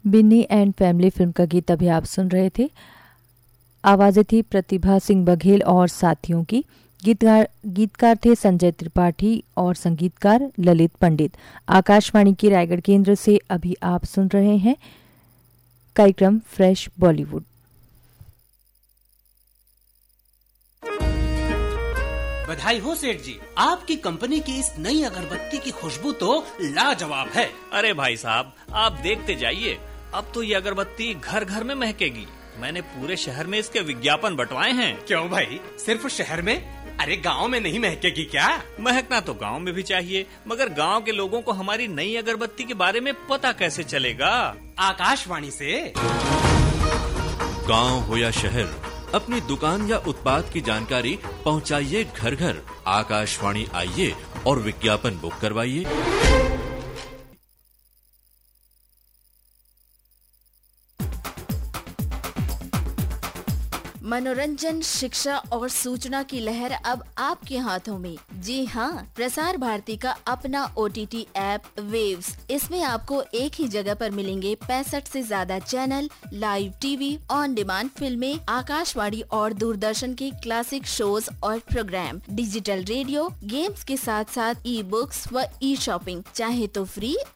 Binni and family film का गीत अभी आप सुन रहे थे। आवाज़ें थी प्रतिभा सिंह बघेल और साथियों की। गीतकार थे संजय त्रिपाठी और संगीतकार ललित पंडित। आकाशवाणी की रायगढ़ केंद्र से अभी आप सुन रहे हैं कार्यक्रम फ्रेश बॉलीवुड। बधाई हो सेठ जी, आपकी कंपनी की इस नई अगरबत्ती की खुशबू तो लाजवाब है। अरे भाई साहब, आप देखते जाइए, अब तो ये अगरबत्ती घर घर में महकेगी। मैंने पूरे शहर में इसके विज्ञापन बंटवाए हैं। क्यों भाई, सिर्फ शहर में? अरे गांव में नहीं महकेगी क्या? महकना तो गांव में भी चाहिए, मगर गांव के लोगों को हमारी नई अगरबत्ती के बारे में पता कैसे चलेगा? आकाशवाणी से। गांव हो या शहर, अपनी दुकान या उत्पाद की जानकारी पहुंचाइए घर घर। आकाशवाणी आइए और विज्ञापन बुक करवाइए। मनोरंजन, शिक्षा और सूचना की लहर अब आपके हाथों में। जी हाँ, प्रसार भारती का अपना OTT ऐप वेव्स। इसमें आपको एक ही जगह पर मिलेंगे 65 से ज्यादा channel, live TV, on demand फिल्में, आकाशवाणी और दूरदर्शन के क्लासिक शोज और प्रोग्राम, डिजिटल रेडियो, गेम्स के साथ साथ ई बुक्स व ई शॉपिंग, चाहे तो फ्री